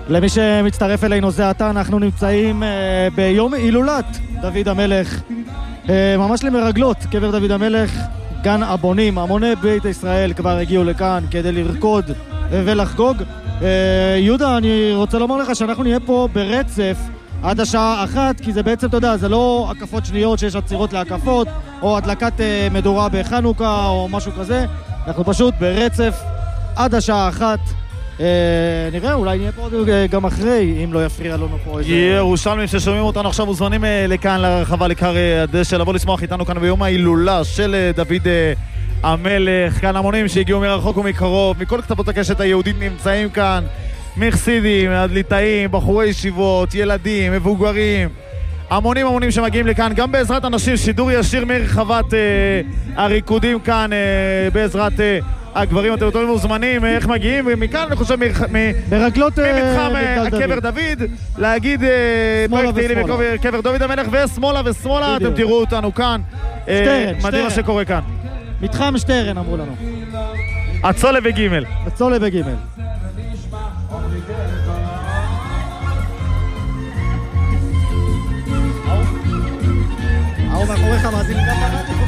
למי שמצטרף אלינו זה עתה, אנחנו נמצאים ביום הילולת דוד המלך, ממש למרגלות קבר דוד המלך, גן הבונים. המוני בית ישראל כבר הגיעו לכאן כדי לרקוד ולחגוג. יהודה, אני רוצה לומר לך שאנחנו נהיה פה ברצף עד השעה 1, כי זה בעצם, אתה יודע, זה לא הקפות שניות שיש עצירות להקפות או הדלקת מדורה בחנוכה או משהו כזה. אנחנו פשוט ברצף עד השעה 1. נראה, אולי נהיה פה גם אחרי, אם לא יפריע לנו פה איזה... ירושלמים ששומעים אותנו עכשיו מוזמנים לכאן לרחבה לכר הדשא, לבוא לשמוח איתנו כאן ביום ההילולה של דוד המלך. כאן המונים שהגיעו מרחוק ומקרוב, מכל כתבות הקשת היהודית נמצאים כאן, מחסידים, עד ליטאים, בחורי ישיבות, ילדים, מבוגרים, המונים שמגיעים לכאן, גם בעזרת אנשים, שידור ישיר מרחבת הריקודים כאן, בעזרת הגברים. אתם יותר מוזמנים, איך מגיעים? ומכאן אני חושב מרגלות ממתחם הקבר דוד, להגיד פרויקט תהילים קבר דוד המלך, ושמאלה ושמאלה, אתם תראו אותנו כאן. מדהים מה שקורה כאן. מתחם שטרן אמרו לנו. הצולה בגימל. הצולה בגימל. מאחוריך מאזינים גם